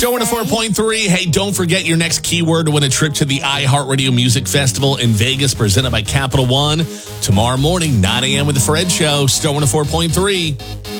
Star 104.3. Hey, don't forget your next keyword to win a trip to the iHeartRadio Music Festival in Vegas, presented by Capital One. Tomorrow morning, 9 a.m. with the Fred Show. Star 104.3.